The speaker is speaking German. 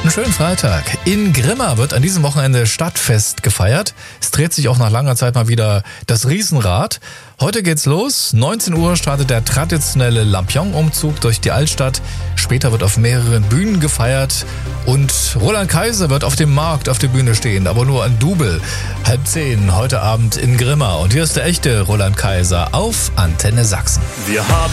Einen schönen Freitag. In Grimma wird an diesem Wochenende Stadtfest gefeiert. Es dreht sich auch nach langer Zeit mal wieder das Riesenrad. Heute geht's los. 19 Uhr startet der traditionelle Lampion-Umzug durch die Altstadt. Später wird auf mehreren Bühnen gefeiert. Und Roland Kaiser wird auf dem Markt auf der Bühne stehen, aber nur ein Double. 9:30 heute Abend in Grimma. Und hier ist der echte Roland Kaiser auf Antenne Sachsen. Wir haben